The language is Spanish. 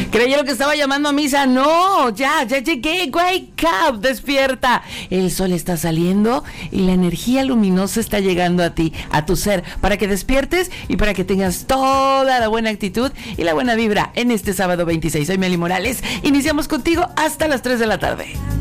Creyeron que estaba llamando a misa. No, ya llegué. Wake up, despierta. El sol está saliendo y la energía luminosa está llegando a ti, a tu ser, para que despiertes y para que tengas toda la buena actitud y la buena vibra en este sábado 26. Soy Meli Morales. Iniciamos contigo hasta las 3 de la tarde.